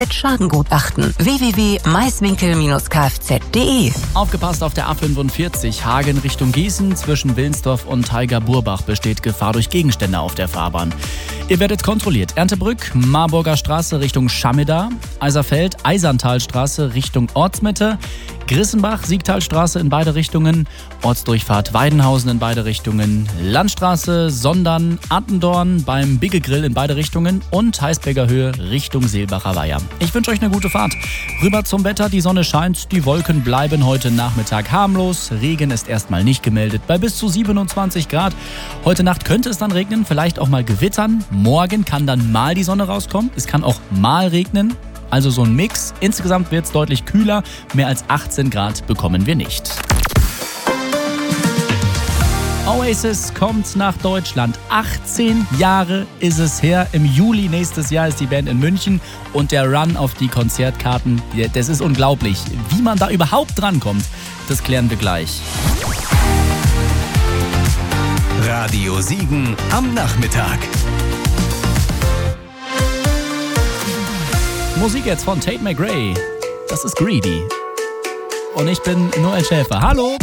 Schadengutachten. www.maiswinkel-kfz.de. Aufgepasst auf der A45 Hagen Richtung Gießen. Zwischen Wilnsdorf und Heiger-Burbach besteht Gefahr durch Gegenstände auf der Fahrbahn. Ihr werdet kontrolliert. Erntebrück, Marburger Straße Richtung Schameda, Eiserfeld, Eiserntalstraße Richtung Ortsmitte, Grissenbach, Siegtalstraße in beide Richtungen, Ortsdurchfahrt Weidenhausen in beide Richtungen, Landstraße, Sondern, Attendorn beim Bigge-Grill in beide Richtungen und Heisberger Höhe Richtung Seelbacher Weiher. Ich wünsche euch eine gute Fahrt. Rüber zum Wetter, die Sonne scheint, die Wolken bleiben heute Nachmittag harmlos, Regen ist erstmal nicht gemeldet bei bis zu 27 Grad. Heute Nacht könnte es dann regnen, vielleicht auch mal gewittern. Morgen kann dann mal die Sonne rauskommen, es kann auch mal regnen. Also so ein Mix. Insgesamt wird es deutlich kühler. Mehr als 18 Grad bekommen wir nicht. Oasis kommt nach Deutschland. 18 Jahre ist es her. Im Juli nächstes Jahr ist die Band in München. Und der Run auf die Konzertkarten, das ist unglaublich. Wie man da überhaupt drankommt, das klären wir gleich. Radio Siegen am Nachmittag. Musik jetzt von Tate McRae. Das ist Greedy. Und ich bin Noel Schäfer. Hallo!